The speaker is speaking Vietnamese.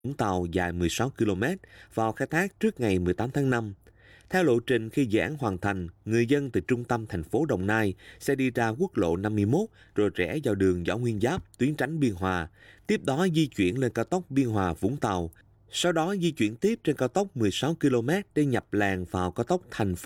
Vũng Tàu dài 16 km vào khai thác trước ngày 18 tháng 5. Theo lộ trình, khi dự án hoàn thành, người dân từ trung tâm thành phố Đồng Nai sẽ đi ra quốc lộ 51 rồi rẽ vào đường Võ Nguyên Giáp, tuyến tránh Biên Hòa, tiếp đó di chuyển lên cao tốc Biên Hòa Vũng Tàu, sau đó di chuyển tiếp trên cao tốc 16 km để nhập làn vào cao tốc thành phố